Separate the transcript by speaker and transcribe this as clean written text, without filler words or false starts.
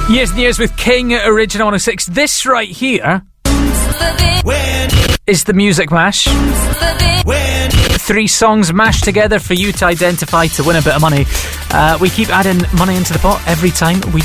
Speaker 1: Years and Years with King, Original 106. This right here is the Music Mash. 3 songs mashed together for you to identify to win a bit of money. We keep adding money into the pot every time we